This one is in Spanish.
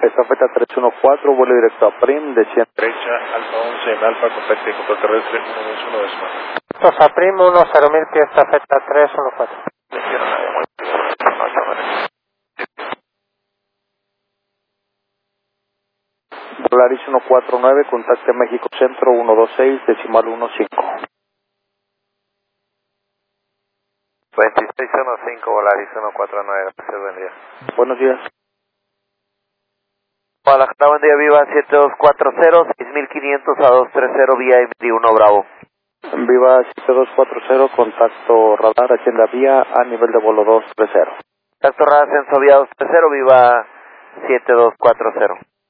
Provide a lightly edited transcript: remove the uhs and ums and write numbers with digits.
Estafeta 314, vuelo directo a Prim, desciende. Derecha, Alfa 11 en Alfa, contacte control terrestre 121 decimal. Tosa Prim 10.000 pies, estafeta 314. Volaris 149, contacte México Centro 126, decimal 15. 2615, Volaris 149, gracias, buen día. Buenos días. Guadalajara, buen día, Viva 7240, 6500 a 230 vía M1 Bravo. Viva 7240, contacto radar, hacienda vía a nivel de vuelo 230. Contacto radar, ascenso vía 230, Viva 7240.